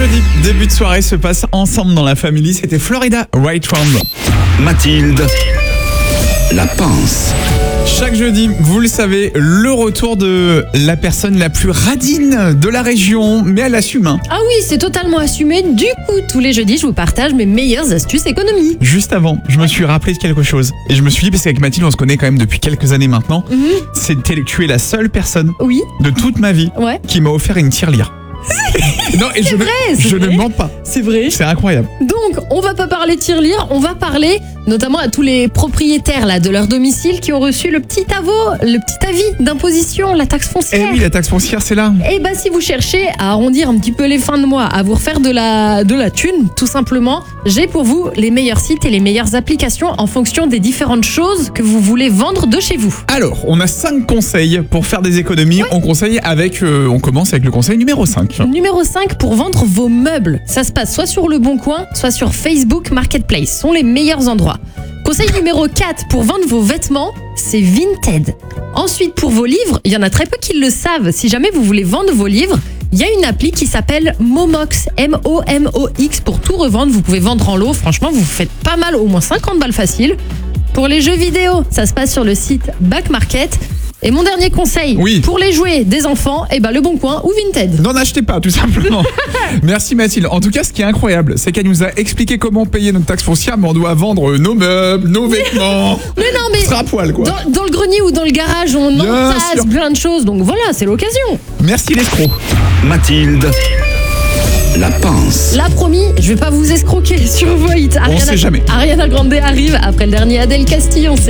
jeudi, début de soirée se passe ensemble dans la famille. C'était Florida Right Round. Mathilde, la pince. Chaque jeudi, vous le savez, le retour de la personne la plus radine de la région, mais elle assume. Hein. Ah oui, c'est totalement assumé. Du coup, tous les jeudis, je vous partage mes meilleures astuces économie. Juste avant, je me suis rappelé de quelque chose. Et je me suis dit, parce qu'avec Mathilde, on se connaît quand même depuis quelques années maintenant, tu es la seule personne Oui, de toute ma vie ouais. qui m'a offert une tirelire. Non, et je ne mens pas. C'est vrai. C'est incroyable. Donc, on va pas parler tirelire, on va parler notamment à tous les propriétaires là de leur domicile qui ont reçu le petit avis d'imposition, la taxe foncière. Eh oui, la taxe foncière, c'est là. Et bah si vous cherchez à arrondir un petit peu les fins de mois, à vous refaire de la thune, tout simplement, j'ai pour vous les meilleurs sites et les meilleures applications en fonction des différentes choses que vous voulez vendre de chez vous. Alors, on a 5 conseils pour faire des économies. Ouais. On commence avec le conseil numéro 5. Numéro 5, pour vendre vos meubles. Ça se passe soit sur Le Bon Coin, soit sur Facebook Marketplace. Ce sont les meilleurs endroits. Conseil numéro 4, pour vendre vos vêtements, c'est Vinted. Ensuite, pour vos livres, il y en a très peu qui le savent. Si jamais vous voulez vendre vos livres, il y a une appli qui s'appelle Momox, M-O-M-O-X, pour tout revendre. Vous pouvez vendre en lot. Franchement, vous faites pas mal, au moins 50 balles facile. Pour les jeux vidéo, ça se passe sur le site Back Market. Et mon dernier conseil, pour les jouets des enfants, Le Bon Coin ou Vinted. N'en achetez pas, tout simplement. Merci Mathilde. En tout cas, ce qui est incroyable, c'est qu'elle nous a expliqué comment payer notre taxe foncière, mais on doit vendre nos meubles, nos vêtements. Mais non, mais sera à poil, quoi. Dans le grenier ou dans le garage, on entasse plein de choses. Donc voilà, c'est l'occasion. Merci l'escroc. Mathilde, la pince. Là, promis, je vais pas vous escroquer sur vos hits. On sait jamais. Ariana Grande arrive après le dernier Adèle Castillon.